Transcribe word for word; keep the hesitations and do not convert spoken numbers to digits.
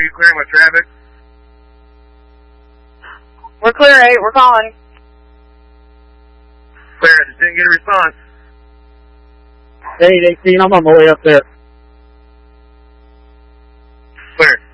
you clearing with traffic? We're clear, eight. We're calling. Clear, I just didn't get a response. eight eighteen, I'm on my way up there. Clear.